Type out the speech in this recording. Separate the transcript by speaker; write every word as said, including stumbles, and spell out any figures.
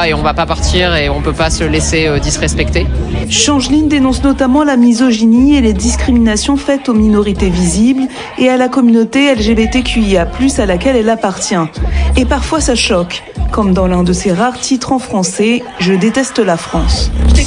Speaker 1: et on va pas partir et on peut pas se laisser euh, disrespecter.
Speaker 2: Changeline dénonce notamment la misogynie et les discriminations faites aux minorités visibles et à la communauté L G B T Q I A plus, à laquelle elle appartient. Et parfois ça choque, comme dans l'un de ses rares titres en français, « Je déteste la France ».